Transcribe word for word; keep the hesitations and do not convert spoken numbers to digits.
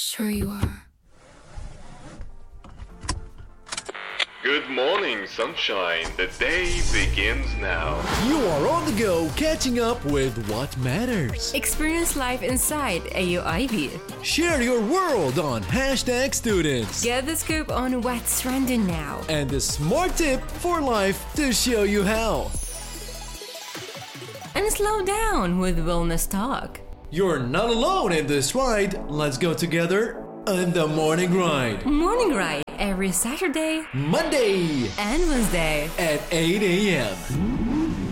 Sure you are. Good morning, sunshine. The day begins now. You are on the go, catching up with what matters. Experience life inside A U I B. Share your world on Hashtag Students. Get the scoop on what's trending now. And the smart tip for life to show you how. And slow down with wellness talk. You're not alone in this ride. Let's go together on the Morning Ride. Morning Ride every Saturday, Monday and Wednesday at eight a.m.